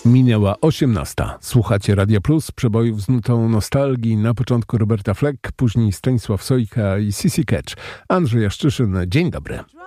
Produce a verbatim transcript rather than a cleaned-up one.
Minęła osiemnasta. Słuchacie Radia Plus, przebojów z nutą nostalgii. Na początku Roberta Fleck, później Stanisław Sojka i Sissy Catch. Andrzej Jaszczyszyn, dzień dobry.